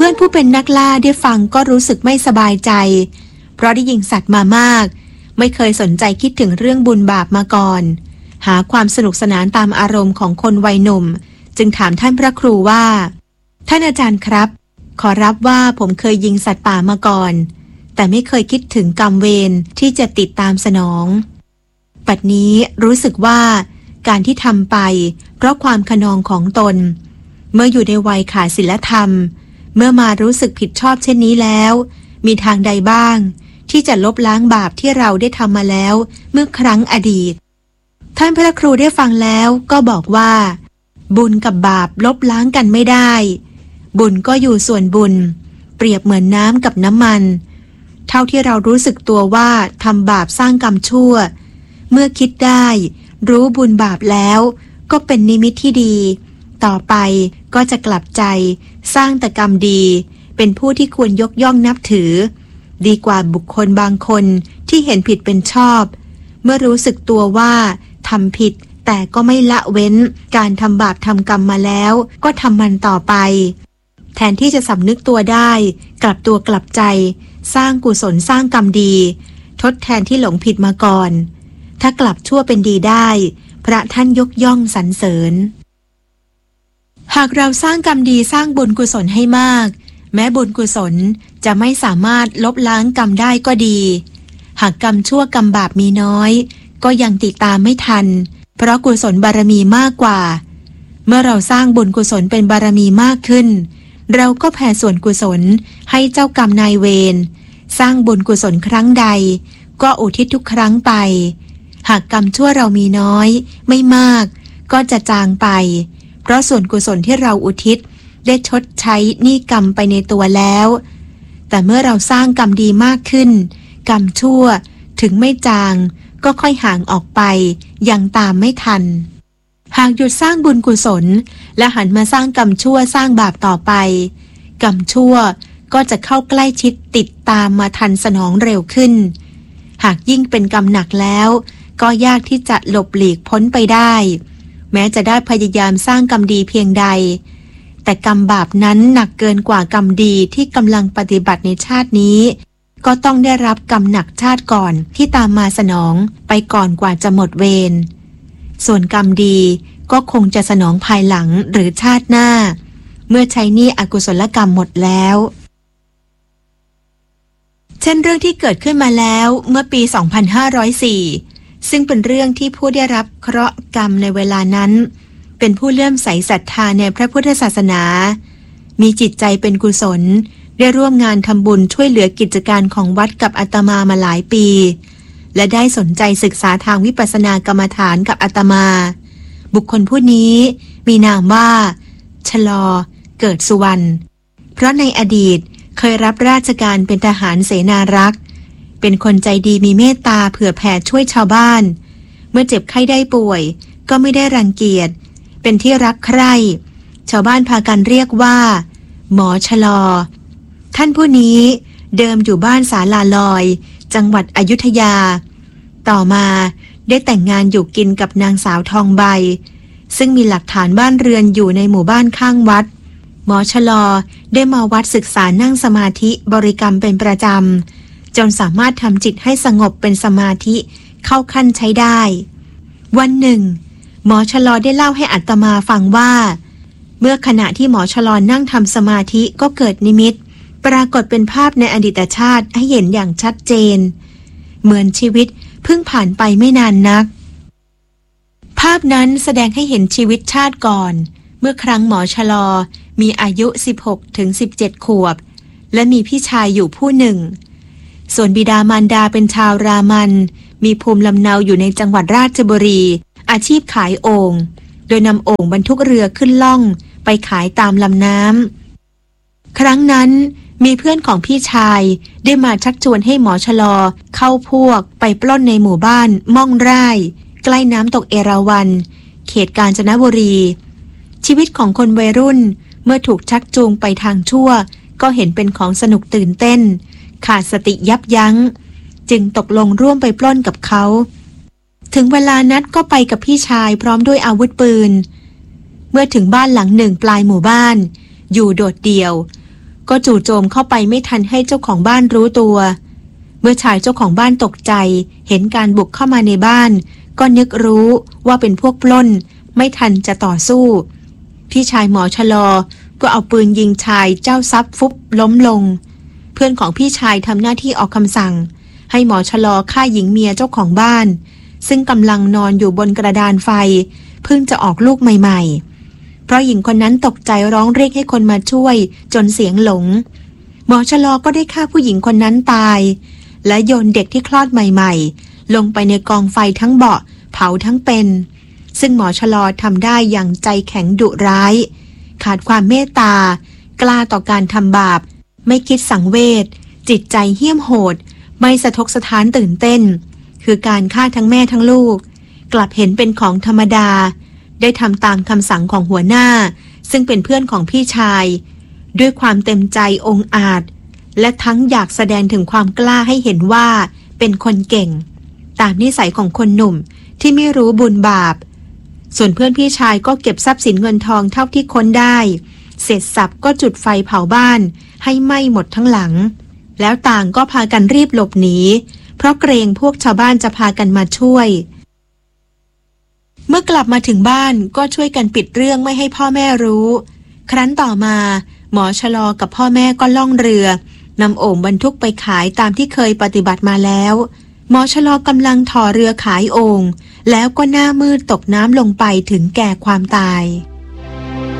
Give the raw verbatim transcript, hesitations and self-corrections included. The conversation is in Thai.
พื่อนผู้เป็นนักล่าได้ฟังก็รู้สึกไม่สบายใจเพราะได้ยิงสัตว์มามากไม่เคยสนใจคิดถึงเรื่องบุญบาปมาก่อนหาความสนุกสนานตามอารมณ์ของคนวัยหนุ่มจึงถามท่านพระครูว่าท่านอาจารย์ครับขอรับว่าผมเคยยิงสัตว์ป่ามาก่อนแต่ไม่เคยคิดถึงกรรมเวรที่จะติดตามสนองปัจจุบันนี้รู้สึกว่าการที่ทำไปเพราะความขนองของตนเมื่ออยู่ในวัยขาดศีลธรรมเมื่อมารู้สึกผิดชอบเช่นนี้แล้วมีทางใดบ้างที่จะลบล้างบาปที่เราได้ทำมาแล้วเมื่อครั้งอดีตท่านพระครูได้ฟังแล้วก็บอกว่าบุญกับบาปลบล้างกันไม่ได้บุญก็อยู่ส่วนบุญเปรียบเหมือนน้ำกับน้ำมันเท่าที่เรารู้สึกตัวว่าทำบาปสร้างกรรมชั่วเมื่อคิดได้รู้บุญบาปแล้วก็เป็นนิมิตที่ดีต่อไปก็จะกลับใจสร้างแต่กรรมดีเป็นผู้ที่ควรยกย่องนับถือดีกว่าบุคคลบางคนที่เห็นผิดเป็นชอบเมื่อรู้สึกตัวว่าทำผิดแต่ก็ไม่ละเว้นการทำบาปทำกรรมมาแล้วก็ทำมันต่อไปแทนที่จะสำนึกตัวได้กลับตัวกลับใจสร้างกุศลสร้างกรรมดีทดแทนที่หลงผิดมาก่อนถ้ากลับชั่วเป็นดีได้พระท่านยกย่องสรรเสริญหากเราสร้างกรรมดีสร้างบุญกุศลให้มากแม้บุญกุศลจะไม่สามารถลบล้างกรรมได้ก็ดีหากกรรมชั่วกรรมบาปมีน้อยก็ยังติดตามไม่ทันเพราะกุศลบารมีมากกว่าเมื่อเราสร้างบุญกุศลเป็นบารมีมากขึ้นเราก็แผ่ส่วนกุศลให้เจ้ากรรมนายเวรสร้างบุญกุศลครั้งใดก็อุทิศทุกครั้งไปหากกรรมชั่วเรามีน้อยไม่มากก็จะจางไปเพราะส่วนกุศลที่เราอุทิศได้ชดใช้หนี้กรรมไปในตัวแล้วแต่เมื่อเราสร้างกรรมดีมากขึ้นกรรมชั่วถึงไม่จางก็ค่อยห่างออกไปยังตามไม่ทันหากหยุดสร้างบุญกุศลและหันมาสร้างกรรมชั่วสร้างบาปต่อไปกรรมชั่วก็จะเข้าใกล้ชิดติดตามมาทันสนองเร็วขึ้นหากยิ่งเป็นกรรมหนักแล้วก็ยากที่จะหลบหลีกพ้นไปได้แม้จะได้พยายามสร้างกรรมดีเพียงใดแต่กรรมบาปนั้นหนักเกินกว่ากรรมดีที่กำลังปฏิบัติในชาตินี้ก็ต้องได้รับกรรมหนักชาติก่อนที่ตามมาสนองไปก่อนกว่าจะหมดเวรส่วนกรรมดีก็คงจะสนองภายหลังหรือชาติหน้าเมื่อใช้หนี้อกุศลกรรมหมดแล้วเช่นเรื่องที่เกิดขึ้นมาแล้วเมื่อปี สองพันห้าร้อยสี่ ซึ่งเป็นเรื่องที่ผู้ได้รับเคราะห์กรรมในเวลานั้นเป็นผู้เลื่อมใสศรัทธาในพระพุทธศาสนามีจิตใจเป็นกุศลได้ร่วมงานทำบุญช่วยเหลือกิจการของวัดกับอาตมามาหลายปีและได้สนใจศึกษาทางวิปัสสนากรรมฐานกับอาตมาบุคคลผู้นี้มีนามว่าชลอเกิดสุวรรณเพราะในอดีตเคยรับราชการเป็นทหารเสนารักษ์เป็นคนใจดีมีเมตตาเผื่อแผ่ช่วยชาวบ้านเมื่อเจ็บไข้ได้ป่วยก็ไม่ได้รังเกียจเป็นที่รักใคร่ชาวบ้านพากันเรียกว่าหมอชลอท่านผู้นี้เดิมอยู่บ้านศาลาลอยจังหวัดอยุธยาต่อมาได้แต่งงานอยู่กินกับนางสาวทองใบซึ่งมีหลักฐานบ้านเรือนอยู่ในหมู่บ้านข้างวัดหมอชลอได้มาวัดศึกษานั่งสมาธิบริกรรมเป็นประจำจนสามารถทำจิตให้สงบเป็นสมาธิเข้าขั้นใช้ได้วันหนึ่งหมอชลอได้เล่าให้อาตมาฟังว่าเมื่อขณะที่หมอชลอนั่งทำสมาธิก็เกิดนิมิตปรากฏเป็นภาพในอดีตชาติให้เห็นอย่างชัดเจนเหมือนชีวิตเพิ่งผ่านไปไม่นานนักภาพนั้นแสดงให้เห็นชีวิตชาติก่อนเมื่อครั้งหมอชลอมีอายุ สิบหกถึงสิบเจ็ด ขวบและมีพี่ชายอยู่ผู้หนึ่งส่วนบิดามารดาเป็นชาวรามันมีภูมิลำเนาอยู่ในจังหวัดราชบุรีอาชีพขายโอ่งโดยนำโอ่งบรรทุกเรือขึ้นล่องไปขายตามลำน้ำครั้งนั้นมีเพื่อนของพี่ชายได้มาชักชวนให้หมอชลอเข้าพวกไปปล้นในหมู่บ้านม่องไร่ใกล้น้ำตกเอราวัณเขตกาญจนบุรีชีวิตของคนวัยรุ่นเมื่อถูกชักจูงไปทางชั่วก็เห็นเป็นของสนุกตื่นเต้นขาดสติยับยั้งจึงตกลงร่วมไปปล้นกับเขาถึงเวลานัดก็ไปกับพี่ชายพร้อมด้วยอาวุธปืนเมื่อถึงบ้านหลังหนึ่งปลายหมู่บ้านอยู่โดดเดี่ยวก็จู่โจมเข้าไปไม่ทันให้เจ้าของบ้านรู้ตัวเมื่อชายเจ้าของบ้านตกใจเห็นการบุกเข้ามาในบ้านก็นึกรู้ว่าเป็นพวกปล้นไม่ทันจะต่อสู้พี่ชายหมอชะลอก็เอาปืนยิงชายเจ้าทรัพย์ฟุบล้มลงเพื่อนของพี่ชายทำหน้าที่ออกคำสั่งให้หมอชะลอฆ่าหญิงเมียเจ้าของบ้านซึ่งกำลังนอนอยู่บนกระดานไฟเพิ่งจะออกลูกใหม่ๆเพราะหญิงคนนั้นตกใจร้องเรียกให้คนมาช่วยจนเสียงหลงหมอชะลอก็ได้ฆ่าผู้หญิงคนนั้นตายและโยนเด็กที่คลอดใหม่ๆลงไปในกองไฟทั้งเบาะเผาทั้งเป็นซึ่งหมอชะลอทำได้อย่างใจแข็งดุร้ายขาดความเมตตากล้าต่อการทำบาปไม่คิดสังเวชจิตใจเหี้ยมโหดไม่สะทกสะท้านตื่นเต้นคือการฆ่าทั้งแม่ทั้งลูกกลับเห็นเป็นของธรรมดาได้ทำตามคำสั่งของหัวหน้าซึ่งเป็นเพื่อนของพี่ชายด้วยความเต็มใจองอาจและทั้งอยากแสดงถึงความกล้าให้เห็นว่าเป็นคนเก่งตามนิสัยของคนหนุ่มที่ไม่รู้บุญบาปส่วนเพื่อนพี่ชายก็เก็บทรัพย์สินเงินทองเท่าที่ค้นได้เสร็จสับก็จุดไฟเผาบ้านให้ไหม้หมดทั้งหลังแล้วต่างก็พากันรีบหลบหนีเพราะเกรงพวกชาวบ้านจะพากันมาช่วยเมื่อกลับมาถึงบ้านก็ช่วยกันปิดเรื่องไม่ให้พ่อแม่รู้ครั้นต่อมาหมอชะลอกับพ่อแม่ก็ล่องเรือนำโอ่งบรรทุกไปขายตามที่เคยปฏิบัติมาแล้วหมอชะลอกำลังถ่อเรือขายโอ่งแล้วก็หน้ามืดตกน้ำลงไปถึงแก่ความตาย